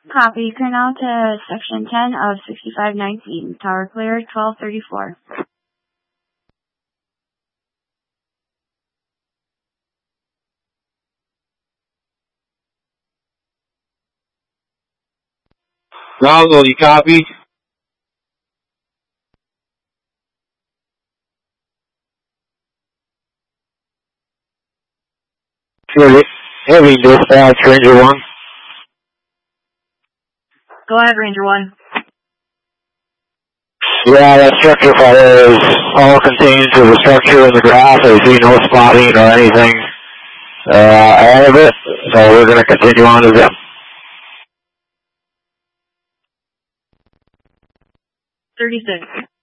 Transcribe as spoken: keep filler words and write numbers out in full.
Copy. Colonel to Section ten of sixty-five nineteen. Tower clear, twelve thirty-four. Bravo, you copy? Heavy, heavy dispatch, Ranger one. Go ahead, Ranger one. Yeah, that structure fire is all contained to the structure in the graph. I see no spotting or anything uh, out of it, so we're going to continue on to them. thirty-six.